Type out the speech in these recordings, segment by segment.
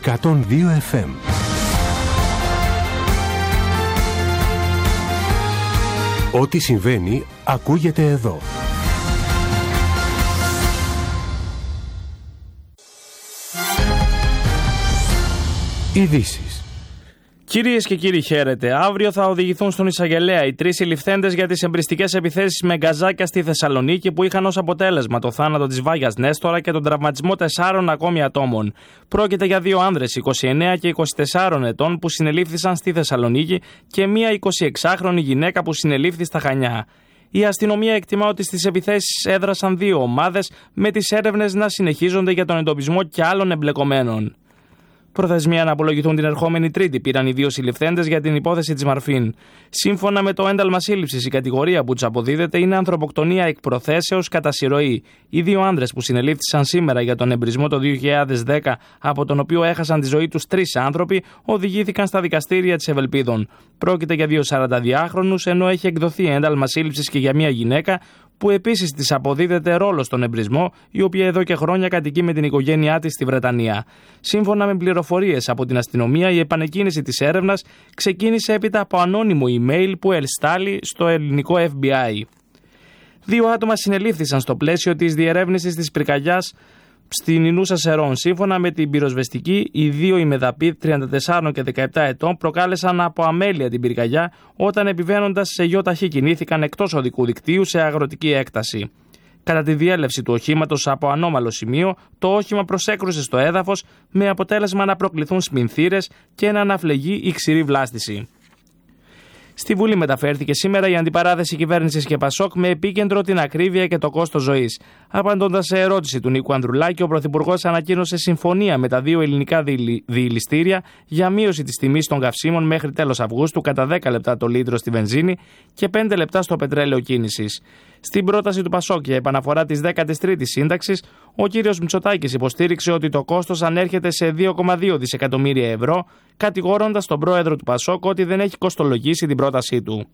102 FM. Ό,τι συμβαίνει ακούγεται εδώ. Ειδήσεις. Κυρίες και κύριοι, χαίρετε. Αύριο θα οδηγηθούν στον εισαγγελέα οι 3 συλληφθέντες για τις εμπριστικές επιθέσεις με γκαζάκια στη Θεσσαλονίκη που είχαν ως αποτέλεσμα το θάνατο της Βάγιας Νέστορα και τον τραυματισμό 4 ακόμη ατόμων. Πρόκειται για 2 άνδρες 29 και 24 ετών που συνελήφθησαν στη Θεσσαλονίκη και μία 26χρονη γυναίκα που συνελήφθη στα Χανιά. Η αστυνομία εκτιμά ότι στις επιθέσεις έδρασαν 2 ομάδες, με τις έρευνες να συνεχίζονται για τον εντοπισμό και άλλων εμπλεκομένων. Προθεσμία να απολογηθούν την ερχόμενη Τρίτη πήραν οι 2 συλληφθέντες για την υπόθεση της Μαρφίν. Σύμφωνα με το ένταλμα σύλληψης, η κατηγορία που τους αποδίδεται είναι ανθρωποκτονία εκ προθέσεως κατά συρροή. Οι 2 άνδρες που συνελήφθησαν σήμερα για τον εμπρισμό το 2010, από τον οποίο έχασαν τη ζωή τους 3 άνθρωποι, οδηγήθηκαν στα δικαστήρια της Ευελπίδων. Πρόκειται για 2 42χρονους, ενώ έχει εκδοθεί ένταλμα σύλληψης και για μια γυναίκα, που επίσης της αποδίδεται ρόλο στον εμπρισμό, η οποία εδώ και χρόνια κατοικεί με την οικογένειά της στη Βρετανία. Σύμφωνα με πληροφορίες από την αστυνομία, η επανεκκίνηση της έρευνας ξεκίνησε έπειτα από ανώνυμο email που ελστάλει στο ελληνικό FBI. 2 άτομα συνελήφθησαν στο πλαίσιο της διερεύνησης της πυρκαγιάς στην Ινούσα Σερών. Σύμφωνα με την πυροσβεστική, οι 2 ημεδαποί 34 και 17 ετών προκάλεσαν από αμέλεια την πυρκαγιά όταν επιβαίνοντας σε γιοταχή κινήθηκαν εκτός οδικού δικτύου σε αγροτική έκταση. Κατά τη διέλευση του οχήματος από ανώμαλο σημείο, το όχημα προσέκρουσε στο έδαφος με αποτέλεσμα να προκληθούν σπινθήρες και να αναφλεγεί η ξηρή βλάστηση. Στη Βουλή μεταφέρθηκε σήμερα η αντιπαράθεση κυβέρνησης και Πασόκ με επίκεντρο την ακρίβεια και το κόστος ζωής. Απαντώντας σε ερώτηση του Νίκου Ανδρουλάκη, ο Πρωθυπουργός ανακοίνωσε συμφωνία με τα 2 ελληνικά διηλιστήρια για μείωση της τιμής των καυσίμων μέχρι τέλος Αυγούστου κατά 10 λεπτά το λίτρο στη βενζίνη και 5 λεπτά στο πετρέλαιο κίνησης. Στην πρόταση του Πασόκ για επαναφορά της 13ης σύνταξης, ο κύριος Μητσοτάκης υποστήριξε ότι το κόστος ανέρχεται σε 2,2 δισεκατομμύρια ευρώ, κατηγορώντας τον πρόεδρο του Πασόκ ότι δεν έχει κοστολογήσει την πρότασή του.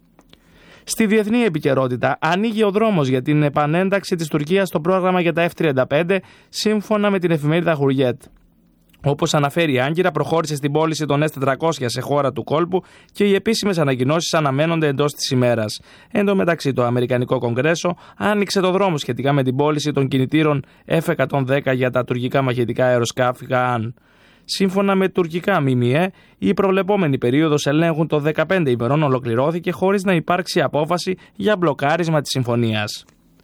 Στη διεθνή επικαιρότητα, ανοίγει ο δρόμος για την επανένταξη της Τουρκίας στο πρόγραμμα για τα F-35, σύμφωνα με την εφημερίδα Χουριέτ. Όπως αναφέρει η Άγκυρα, προχώρησε στην πώληση των S-400 σε χώρα του κόλπου και οι επίσημες ανακοινώσεις αναμένονται εντός της ημέρας. Εν τω μεταξύ, το Αμερικανικό Κογκρέσο άνοιξε το δρόμο σχετικά με την πώληση των κινητήρων F-110 για τα τουρκικά μαχητικά αεροσκάφη Kaan. Σύμφωνα με τουρκικά ΜΜΕ, η προβλεπόμενη περίοδος ελέγχου των 15 ημερών ολοκληρώθηκε χωρίς να υπάρξει απόφαση για μπλοκάρισμα της συμφωνίας.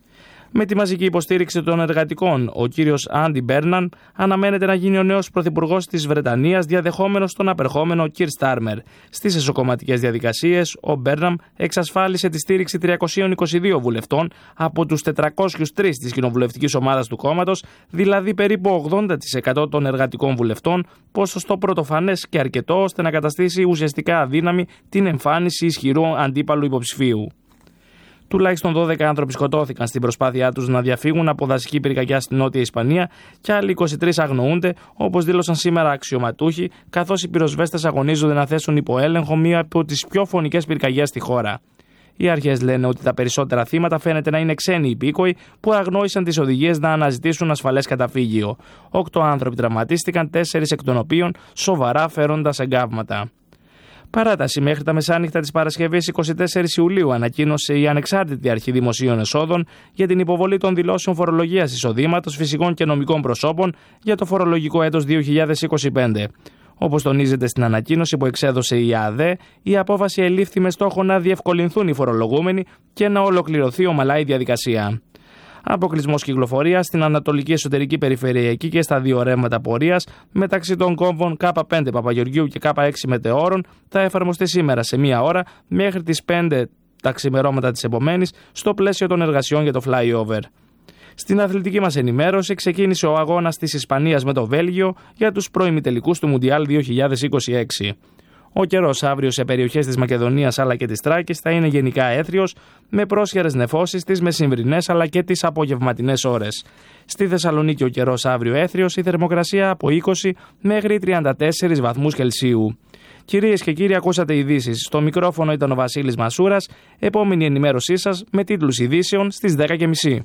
Με τη μαζική υποστήριξη των εργατικών, ο κύριος Άντι Μπέρναν αναμένεται να γίνει ο νέος πρωθυπουργός της Βρετανίας, διαδεχόμενος τον απερχόμενο Κιρ Στάρμερ. Στις εσωκομματικές διαδικασίες, ο Μπέρναμ εξασφάλισε τη στήριξη 322 βουλευτών από τους 403 της κοινοβουλευτικής ομάδας του κόμματος, δηλαδή περίπου 80% των εργατικών βουλευτών, ποσοστό πρωτοφανές και αρκετό ώστε να καταστήσει ουσιαστικά αδύναμη την εμφάνιση ισχυρού αντίπαλου υποψηφίου. Τουλάχιστον 12 άνθρωποι σκοτώθηκαν στην προσπάθειά τους να διαφύγουν από δασική πυρκαγιά στη Νότια Ισπανία και άλλοι 23 αγνοούνται, όπως δήλωσαν σήμερα αξιωματούχοι, καθώς οι πυροσβέστες αγωνίζονται να θέσουν υπό έλεγχο μία από τις πιο φωνικές πυρκαγιές στη χώρα. Οι αρχές λένε ότι τα περισσότερα θύματα φαίνεται να είναι ξένοι υπήκοοι που αγνόησαν τις οδηγίες να αναζητήσουν ασφαλές καταφύγιο. 8 άνθρωποι τραυματίστηκαν, 4 εκ των οποίων σοβαρά φέροντας εγκάβματα. Παράταση μέχρι τα μεσάνυχτα της Παρασκευής 24 Ιουλίου ανακοίνωσε η Ανεξάρτητη Αρχή Δημοσίων Εσόδων για την υποβολή των δηλώσεων φορολογίας εισοδήματος φυσικών και νομικών προσώπων για το φορολογικό έτος 2025. Όπως τονίζεται στην ανακοίνωση που εξέδωσε η ΑΔΕ, η απόφαση ελήφθη με στόχο να διευκολυνθούν οι φορολογούμενοι και να ολοκληρωθεί ομαλά η διαδικασία. Αποκλεισμός κυκλοφορίας στην Ανατολική Εσωτερική Περιφερειακή και στα 2 ρεύματα πορείας μεταξύ των κόμβων K5 Παπαγεωργίου και K6 Μετεώρων θα εφαρμοστεί σήμερα σε 1 ώρα μέχρι τις 5 τα ξημερώματα της επομένης στο πλαίσιο των εργασιών για το flyover. Στην αθλητική μας ενημέρωση ξεκίνησε ο αγώνας της Ισπανίας με το Βέλγιο για τους προημιτελικούς του Μουντιάλ 2026. Ο καιρός αύριο σε περιοχές της Μακεδονίας αλλά και της Τράκης θα είναι γενικά έθριος, με πρόσχερες νεφώσεις τις μεσημβρινές αλλά και τις απογευματινές ώρες. Στη Θεσσαλονίκη ο καιρός αύριο έθριος, η θερμοκρασία από 20 μέχρι 34 βαθμούς Κελσίου. Κυρίες και κύριοι, ακούσατε ειδήσεις. Στο μικρόφωνο ήταν ο Βασίλης Μασούρας. Επόμενη ενημέρωσή σας με τίτλους ειδήσεων στις 10:30.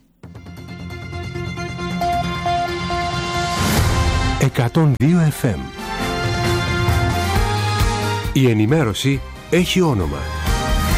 102 FM. Η ενημέρωση έχει όνομα.